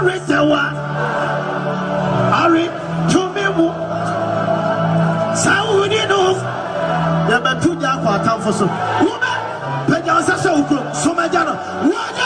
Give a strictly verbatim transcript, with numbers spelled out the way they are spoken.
Rezawa Ari Tumimu Saudino Yabatuja for a town for so. Woman, Pegasus, Somajano.